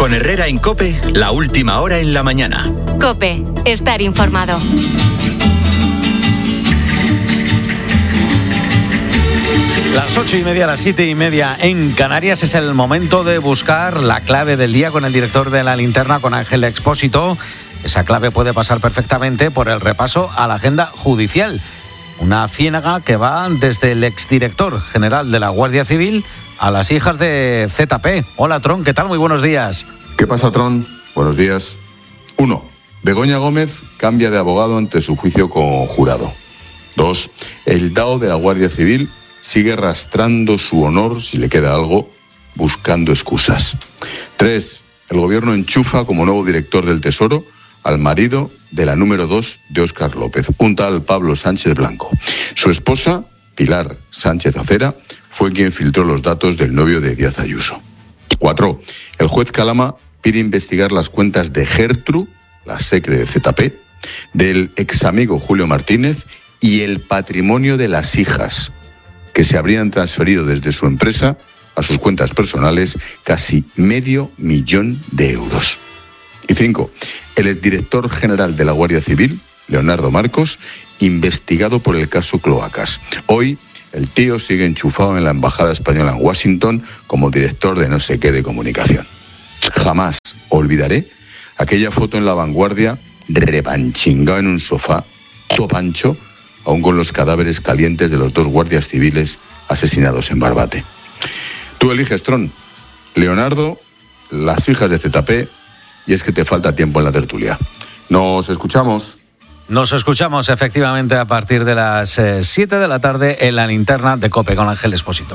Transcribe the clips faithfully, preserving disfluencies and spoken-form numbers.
Con Herrera en COPE, la última hora en la mañana. COPE, estar informado. Las ocho y media, las siete y media en Canarias es el momento de buscar la clave del día con el director de La Linterna, con Ángel Expósito. Esa clave puede pasar perfectamente por el repaso a la agenda judicial. Una ciénaga que va desde el exdirector general de la Guardia Civil a las hijas de Z P. Hola, Tron, ¿qué tal? Muy buenos días. ¿Qué pasa, Tron? Buenos días. Uno, Begoña Gómez cambia de abogado ante su juicio con jurado. Dos, el D A O de la Guardia Civil sigue arrastrando su honor, si le queda algo, buscando excusas. Tres, el gobierno enchufa como nuevo director del Tesoro al marido de la número dos de Óscar López, un tal Pablo Sánchez Blanco. Su esposa, Pilar Sánchez Acera, fue quien filtró los datos del novio de Díaz Ayuso. Cuatro, el juez Calama pide investigar las cuentas de Gertru, la secre de Z P, del examigo Julio Martínez y el patrimonio de las hijas, que se habrían transferido desde su empresa a sus cuentas personales casi medio millón de euros. Y cinco, el exdirector general de la Guardia Civil, Leonardo Marcos, investigado por el caso Cloacas. Hoy, el tío sigue enchufado en la Embajada Española en Washington como director de no sé qué de comunicación. Jamás olvidaré aquella foto en La Vanguardia, repanchingado en un sofá, todo ancho, aún con los cadáveres calientes de los dos guardias civiles asesinados en Barbate. Tú eliges, Tron. Leonardo, las hijas de Z P, y es que te falta tiempo en la tertulia. Nos escuchamos. Nos escuchamos efectivamente a partir de las eh, siete de la tarde en La Linterna de COPE con Ángel Expósito.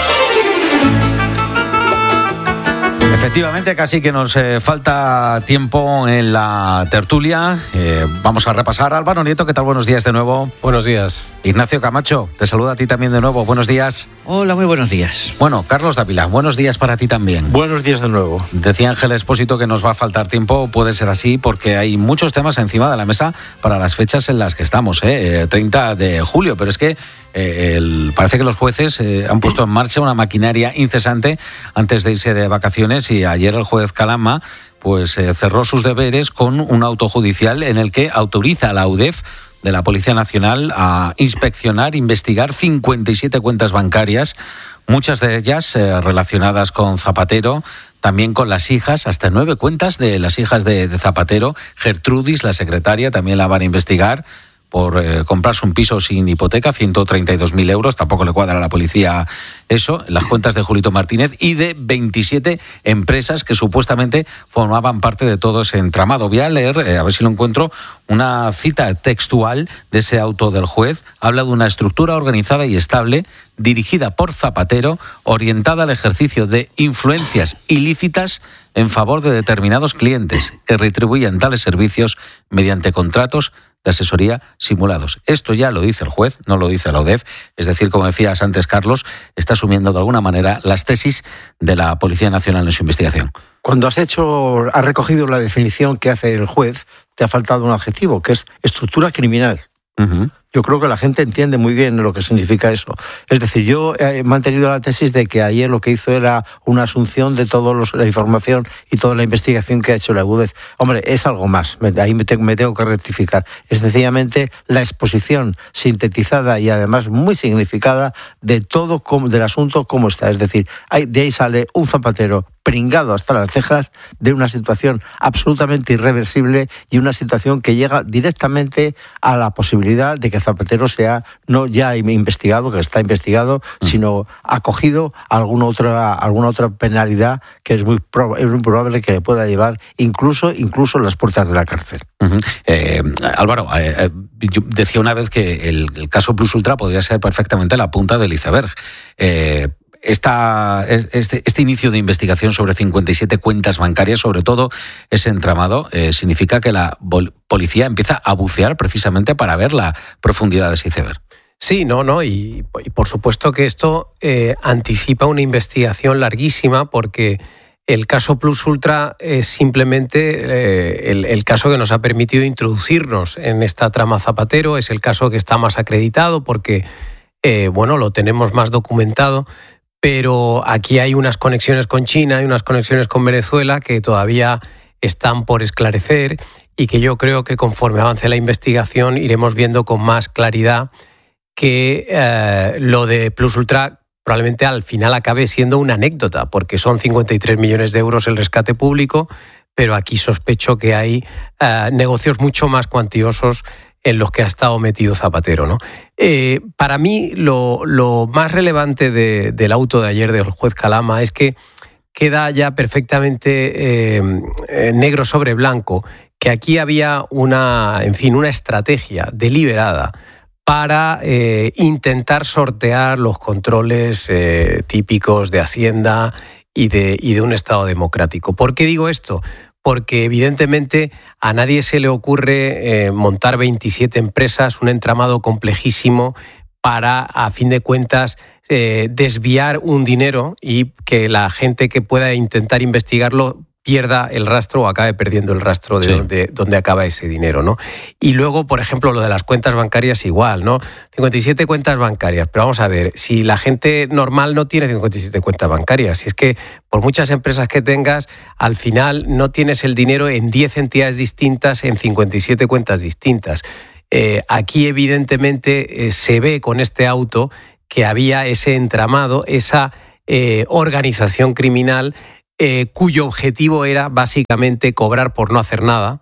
Efectivamente, casi que nos eh, falta tiempo en la tertulia. Eh, vamos a repasar. Álvaro Nieto, ¿qué tal? Buenos días de nuevo. Buenos días. Ignacio Camacho, te saluda a ti también de nuevo. Buenos días. Hola, muy buenos días. Bueno, Carlos Dávila, buenos días para ti también. Buenos días de nuevo. Decía Ángel Expósito que nos va a faltar tiempo. Puede ser así porque hay muchos temas encima de la mesa para las fechas en las que estamos, ¿eh? treinta de julio, pero es que eh, el, parece que los jueces eh, han puesto en marcha una maquinaria incesante antes de irse de vacaciones, y ayer el juez Calama pues eh, cerró sus deberes con un auto judicial en el que autoriza a la UDEF de la Policía Nacional a inspeccionar, investigar cincuenta y siete cuentas bancarias, muchas de ellas eh, relacionadas con Zapatero, también con las hijas, hasta nueve cuentas de las hijas de, de Zapatero. Gertrudis, la secretaria, también la van a investigar por eh, comprarse un piso sin hipoteca, ciento treinta y dos mil euros, tampoco le cuadra a la policía eso, las cuentas de Julito Martínez y de veintisiete empresas que supuestamente formaban parte de todo ese entramado. Voy a leer, eh, a ver si lo encuentro, una cita textual de ese auto del juez. Habla de una estructura organizada y estable, dirigida por Zapatero, orientada al ejercicio de influencias ilícitas en favor de determinados clientes que retribuían tales servicios mediante contratos de asesoría simulados. Esto ya lo dice el juez, no lo dice la UDEF. Es decir, como decías antes, Carlos, está asumiendo de alguna manera las tesis de la Policía Nacional en su investigación. Cuando has hecho, has recogido la definición que hace el juez, te ha faltado un adjetivo, que es estructura criminal. Uh-huh. Yo creo que la gente entiende muy bien lo que significa eso. Es decir, yo he mantenido la tesis de que ayer lo que hizo era una asunción de toda la información y toda la investigación que ha hecho la UDEF. Hombre, es algo más, ahí me tengo, me tengo que rectificar. Es sencillamente la exposición sintetizada y además muy significada de todo como, del asunto como está. Es decir, hay, de ahí sale un Zapatero pringado hasta las cejas de una situación absolutamente irreversible y una situación que llega directamente a la posibilidad de que Zapatero sea no ya investigado, que está investigado, mm. sino acogido a alguna otra, alguna otra penalidad que es muy, pro, es muy probable que le pueda llevar incluso, incluso las puertas de la cárcel. Uh-huh. Eh, Álvaro, eh, yo decía una vez que el, el caso Plus Ultra podría ser perfectamente la punta del iceberg. Eh, Esta, este, este inicio de investigación sobre cincuenta y siete cuentas bancarias, sobre todo ese entramado, eh, significa que la bol- policía empieza a bucear precisamente para ver la profundidad de ese iceberg. Sí, no, no, y, y por supuesto que esto eh, anticipa una investigación larguísima, porque el caso Plus Ultra es simplemente eh, el, el caso que nos ha permitido introducirnos en esta trama Zapatero, es el caso que está más acreditado porque, eh, bueno, lo tenemos más documentado. pero aquí hay unas conexiones con China, hay unas conexiones con Venezuela que todavía están por esclarecer y que yo creo que conforme avance la investigación iremos viendo con más claridad que eh, lo de Plus Ultra probablemente al final acabe siendo una anécdota, porque son cincuenta y tres millones de euros el rescate público, pero aquí sospecho que hay eh, negocios mucho más cuantiosos en los que ha estado metido Zapatero, ¿no? Eh, para mí, lo, lo más relevante de, del auto de ayer del juez Calama es que queda ya perfectamente eh, negro sobre blanco que aquí había una, en fin, una estrategia deliberada para eh, intentar sortear los controles eh, típicos de Hacienda y de, y de un Estado democrático. ¿Por qué digo esto? Porque evidentemente a nadie se le ocurre eh, montar veintisiete empresas, un entramado complejísimo para, a fin de cuentas, eh, desviar un dinero y que la gente que pueda intentar investigarlo pierda el rastro o acabe perdiendo el rastro de sí. donde, donde acaba ese dinero, ¿no? Y luego, por ejemplo, lo de las cuentas bancarias igual, ¿no? cincuenta y siete cuentas bancarias, pero vamos a ver, si la gente normal no tiene cincuenta y siete cuentas bancarias, si es que por muchas empresas que tengas, al final no tienes el dinero en diez entidades distintas, en cincuenta y siete cuentas distintas. Eh, aquí, evidentemente, eh, se ve con este auto que había ese entramado, esa eh, organización criminal Eh, cuyo objetivo era básicamente cobrar por no hacer nada,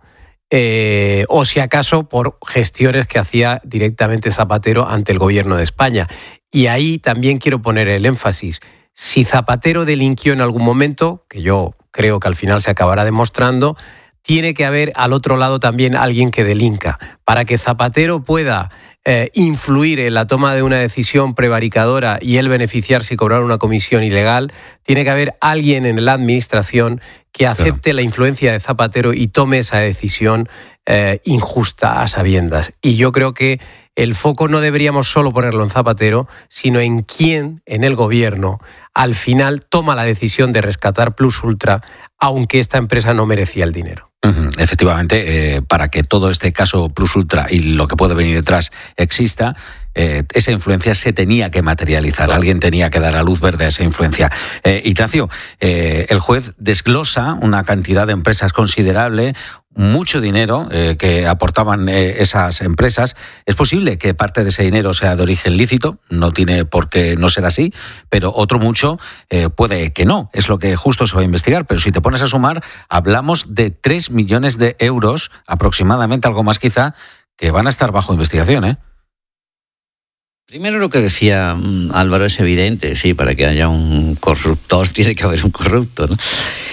eh, o si acaso por gestiones que hacía directamente Zapatero ante el gobierno de España. Y ahí también quiero poner el énfasis. Si Zapatero delinquió en algún momento, que yo creo que al final se acabará demostrando, tiene que haber al otro lado también alguien que delinca. Para que Zapatero pueda eh, influir en la toma de una decisión prevaricadora y él beneficiarse y cobrar una comisión ilegal, tiene que haber alguien en la administración que acepte claro. la influencia de Zapatero y tome esa decisión eh, injusta a sabiendas. Y yo creo que el foco no deberíamos solo ponerlo en Zapatero, sino en quién en el gobierno al final toma la decisión de rescatar Plus Ultra, aunque esta empresa no merecía el dinero. Uh-huh. Efectivamente, eh, para que todo este caso Plus Ultra y lo que puede venir detrás exista, eh, esa influencia se tenía que materializar. Claro. Alguien tenía que dar a luz verde a esa influencia. Eh, Ignacio, eh, el juez desglosa una cantidad de empresas considerable, mucho dinero eh, que aportaban eh, esas empresas. Es posible que parte de ese dinero sea de origen lícito, no tiene por qué no ser así, pero otro mucho eh, puede que no. Es lo que justo se va a investigar. Pero si te pones a sumar, hablamos de tres millones de euros, aproximadamente, algo más quizá, que van a estar bajo investigación, ¿eh? Primero lo que decía Álvaro es evidente, sí, para que haya un corruptor tiene que haber un corrupto, ¿no?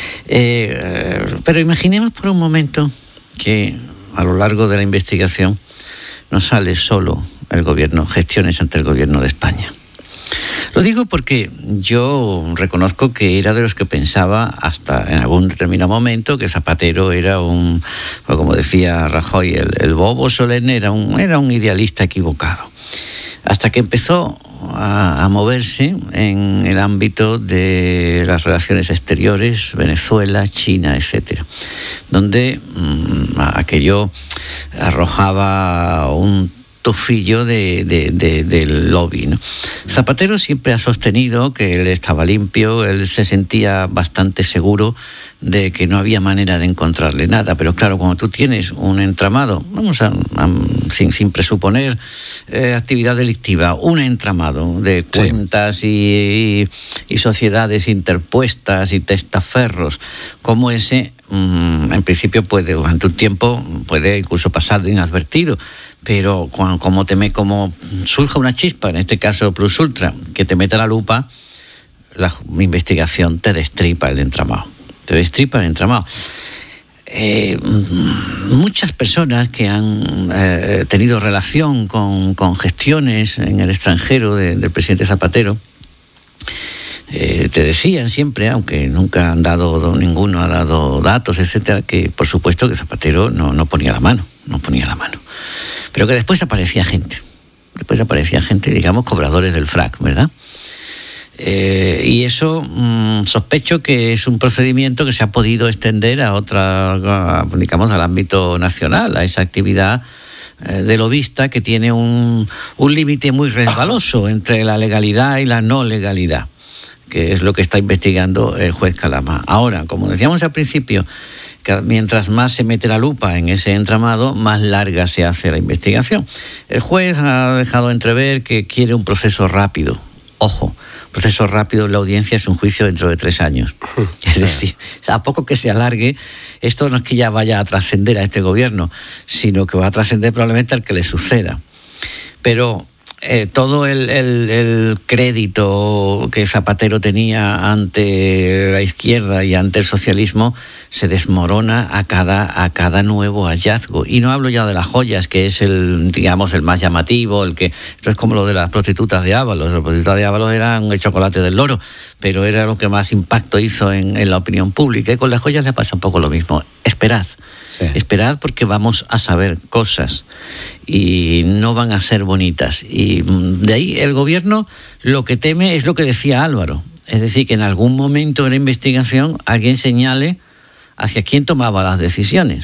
Eh, pero imaginemos por un momento que a lo largo de la investigación no sale solo el gobierno, gestiones ante el gobierno de España. Lo digo porque yo reconozco que era de los que pensaba hasta en algún determinado momento que Zapatero era un, como decía Rajoy, el, el bobo solemne, era un, era un idealista equivocado. Hasta que empezó a, a moverse en el ámbito de las relaciones exteriores, Venezuela, China, etcétera, donde mmm, aquello arrojaba un tufillo de, de, de, del lobby, ¿no? Zapatero siempre ha sostenido que él estaba limpio, él se sentía bastante seguro de que no había manera de encontrarle nada, pero claro, cuando tú tienes un entramado, vamos a, a sin, sin presuponer eh, actividad delictiva, un entramado de cuentas sí. y, y, y sociedades interpuestas y testaferros como ese, mmm, en principio puede, durante un tiempo, puede incluso pasar de inadvertido, pero cuando, como, te me, como surja una chispa, en este caso Plus Ultra, que te meta la lupa, la investigación te destripa el entramado. Te destripa el entramado. Eh, muchas personas que han eh, tenido relación con, con gestiones en el extranjero de, del presidente Zapatero, eh, te decían siempre, aunque nunca han dado, ninguno ha dado datos, etcétera, que por supuesto que Zapatero no, no ponía la mano, no ponía la mano. Pero que después aparecía gente, después aparecía gente, digamos, cobradores del frac, ¿verdad? Eh, y eso mmm, sospecho que es un procedimiento que se ha podido extender a otra, a, digamos, al ámbito nacional, a esa actividad eh, de lobista que tiene un, un límite muy resbaloso entre la legalidad y la no legalidad. que es lo que está investigando el juez Calama. Ahora, como decíamos al principio, que mientras más se mete la lupa en ese entramado, más larga se hace la investigación. El juez ha dejado entrever que quiere un proceso rápido. Ojo, proceso rápido en la audiencia es un juicio dentro de tres años. Es decir, a poco que se alargue, esto no es que ya vaya a trascender a este gobierno, sino que va a trascender probablemente al que le suceda. Pero eh, todo el, el, el crédito que Zapatero tenía ante la izquierda y ante el socialismo se desmorona a cada, a cada nuevo hallazgo. Y no hablo ya de las joyas, que es el, digamos, el más llamativo, el que esto es como lo de las prostitutas de Ábalos. Las prostitutas de Ábalos eran el chocolate del loro, pero era lo que más impacto hizo en, en la opinión pública. Y con las joyas le pasa un poco lo mismo. Esperad. Sí. Esperad porque vamos a saber cosas y no van a ser bonitas. Y de ahí el gobierno lo que teme es lo que decía Álvaro. Es decir, que en algún momento de la investigación alguien señale hacia quién tomaba las decisiones.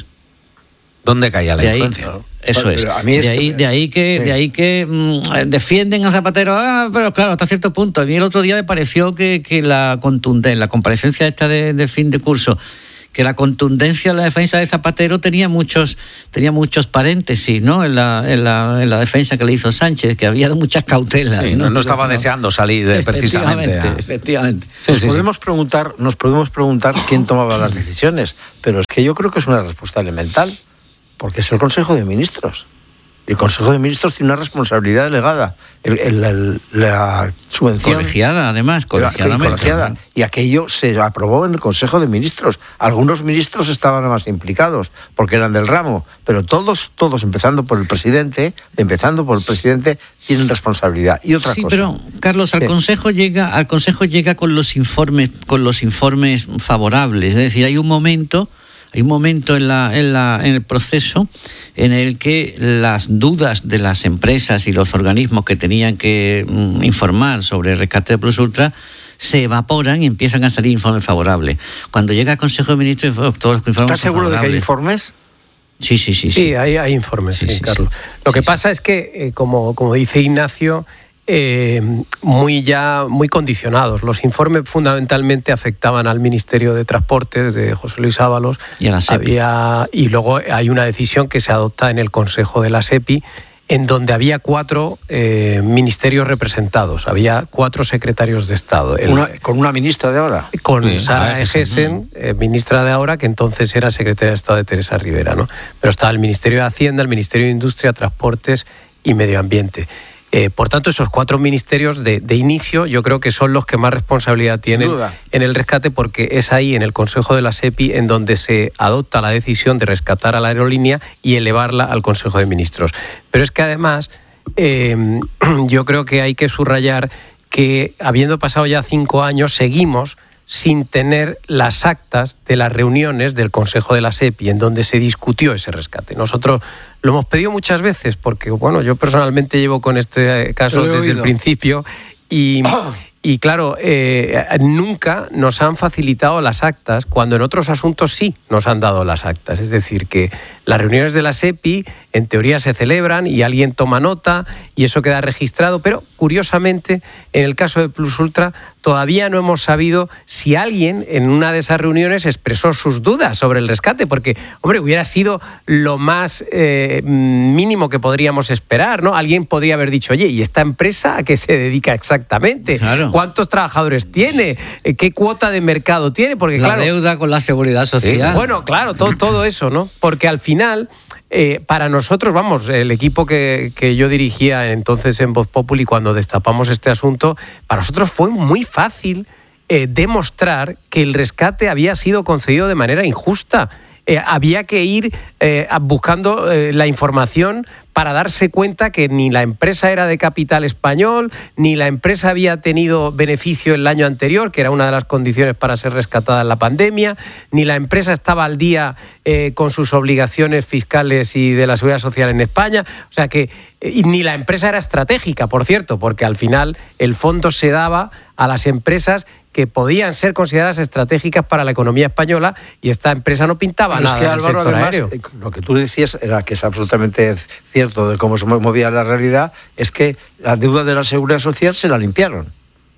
¿Dónde caía la de ahí, influencia? Eso pero, es. pero a mí es de, ahí, que... de ahí que, sí. de ahí que mmm, defienden a Zapatero, ah, pero claro, hasta cierto punto. A mí el otro día me pareció que, que la contundencia, la comparecencia esta de, de fin de curso, que la contundencia de la defensa de Zapatero tenía muchos tenía muchos paréntesis, ¿no? En la, en la, en la defensa que le hizo Sánchez, que había muchas cautelas. Sí, no, no estaba no, deseando salir de, precisamente. Efectivamente. efectivamente. Sí, nos, sí, podemos sí. Preguntar, nos podemos preguntar quién tomaba las decisiones, pero es que yo creo que es una respuesta elemental, porque es el Consejo de Ministros. El Consejo de Ministros tiene una responsabilidad delegada. El, el, el, la subvención... Colegiada, además, colegiadamente. Colegiada. Y aquello se aprobó en el Consejo de Ministros. Algunos ministros estaban más implicados, porque eran del ramo, pero todos, todos, empezando por el presidente, empezando por el presidente, tienen responsabilidad. Y otra sí, cosa... Sí, pero, Carlos, al, sí. Consejo llega, al Consejo llega con los informes, con los informes favorables. Es decir, hay un momento... Hay un momento en, la, en, la, en el proceso en el que las dudas de las empresas y los organismos que tenían que mm, informar sobre el rescate de Plus Ultra se evaporan y empiezan a salir informes favorables. Cuando llega al Consejo de Ministros, todos los informes ¿Estás seguro de que hay informes? Sí, sí, sí. Sí, sí. Hay, hay informes, sí, sí, sí Carlos. Sí, Lo que sí, pasa sí. es que, eh, como, como dice Ignacio... Eh, muy ya muy condicionados. Los informes fundamentalmente afectaban al Ministerio de Transportes de José Luis Ábalos y a la SEPI. Había, y luego hay una decisión que se adopta en el Consejo de la SEPI, en donde había cuatro eh, ministerios representados, había cuatro secretarios de Estado. El, una, ¿Con una ministra de ahora? Con sí, Sara Egessen, eh, ministra de ahora, que entonces era secretaria de Estado de Teresa Rivera, ¿no? Pero estaba el Ministerio de Hacienda, el Ministerio de Industria, Transportes y Medio Ambiente. Eh, por tanto, esos cuatro ministerios de, de inicio yo creo que son los que más responsabilidad tienen en el rescate, porque es ahí, en el Consejo de la SEPI, en donde se adopta la decisión de rescatar a la aerolínea y elevarla al Consejo de Ministros. Pero es que además eh, yo creo que hay que subrayar que, habiendo pasado ya cinco años, seguimos sin tener las actas de las reuniones del Consejo de la SEPI en donde se discutió ese rescate. Nosotros lo hemos pedido muchas veces porque, bueno, yo personalmente llevo con este caso desde oído. el principio y, y claro, eh, nunca nos han facilitado las actas cuando en otros asuntos sí nos han dado las actas. Es decir, que las reuniones de la SEPI en teoría se celebran y alguien toma nota y eso queda registrado, pero curiosamente en el caso de Plus Ultra todavía no hemos sabido si alguien en una de esas reuniones expresó sus dudas sobre el rescate, porque, hombre, hubiera sido lo más eh, mínimo que podríamos esperar, ¿no? Alguien podría haber dicho, oye, ¿y esta empresa a qué se dedica exactamente? Claro. ¿Cuántos trabajadores tiene? ¿Qué cuota de mercado tiene? Porque, la claro, deuda con la seguridad social. Eh, bueno, claro, todo, todo eso, ¿no? Porque al final... Eh, para nosotros, vamos, el equipo que, que yo dirigía entonces en Voz Populi cuando destapamos este asunto, para nosotros fue muy fácil eh, demostrar que el rescate había sido concedido de manera injusta. Eh, había que ir eh, buscando eh, la información para darse cuenta que ni la empresa era de capital español, ni la empresa había tenido beneficio el año anterior, que era una de las condiciones para ser rescatada en la pandemia, ni la empresa estaba al día eh, con sus obligaciones fiscales y de la seguridad social en España. O sea que eh, ni la empresa era estratégica, por cierto, porque al final el fondo se daba a las empresas que podían ser consideradas estratégicas para la economía española y esta empresa no pintaba Pero nada es que, Álvaro, del sector además, aéreo. Lo que tú decías era que es absolutamente cierto de cómo se movía la realidad, es que la deuda de la seguridad social se la limpiaron. Mm.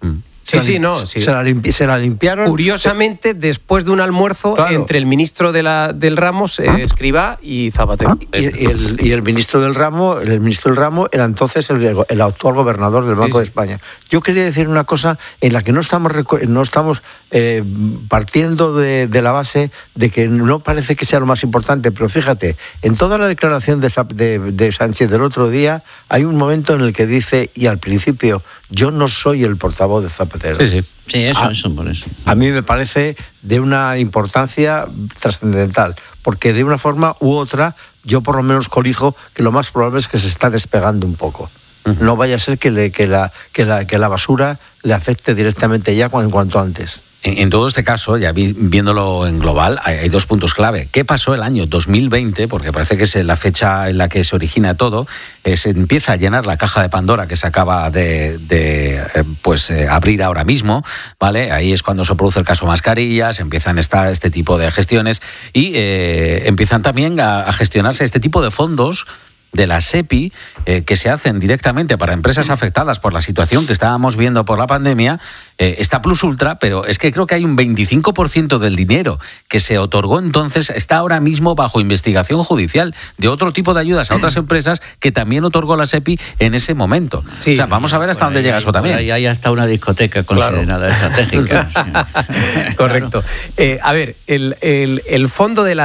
Sí, sí, no. Sí. Se, la limpi- se la limpiaron. Curiosamente, después de un almuerzo Claro. entre el ministro de la, del Ramos, eh, Escrivá y Zapatero. Y, y el, y el ministro del ramo, el ministro del ramo era entonces el, el actual gobernador del Banco Sí, de sí. España. Yo quería decir una cosa en la que no estamos reco- no estamos eh, partiendo de, de la base de que no parece que sea lo más importante, pero fíjate, en toda la declaración de, Zap- de, de Sánchez del otro día hay un momento en el que dice, y al principio, yo no soy el portavoz de Zapatero. Sí, sí. Sí, eso, Ah, eso, por eso. A mí me parece de una importancia trascendental, porque de una forma u otra, yo por lo menos colijo que lo más probable es que se está despegando un poco. Uh-huh. No vaya a ser que, le, que, la, que, la, que la basura le afecte directamente ya en cuanto antes. En, en todo este caso, ya vi, viéndolo en global, hay, hay dos puntos clave. ¿Qué pasó el año dos mil veinte? Porque parece que es la fecha en la que se origina todo. Eh, se empieza a llenar la caja de Pandora que se acaba de, de eh, pues, eh, abrir ahora mismo, ¿vale? Ahí es cuando se produce el caso mascarillas, empiezan esta, este tipo de gestiones y eh, empiezan también a, a gestionarse este tipo de fondos de la SEPI, eh, que se hacen directamente para empresas afectadas por la situación que estábamos viendo por la pandemia. Eh, está Plus Ultra, pero es que creo que hay un veinticinco por ciento del dinero que se otorgó entonces, está ahora mismo bajo investigación judicial de otro tipo de ayudas a otras empresas que también otorgó la SEPI en ese momento. Sí, o sea, vamos a ver hasta dónde ahí, llega eso también. Ahí hay hasta una discoteca considerada estratégica. Sí. Correcto. Eh, a ver, el, el, el fondo de la